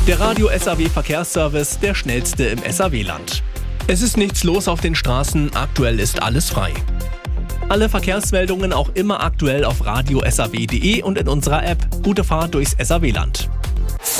Der Radio SAW Verkehrsservice, der schnellste im SAW-Land. Es ist nichts los auf den Straßen, aktuell ist alles frei. Alle Verkehrsmeldungen auch immer aktuell auf radio-saw.de und in unserer App. Gute Fahrt durchs SAW-Land.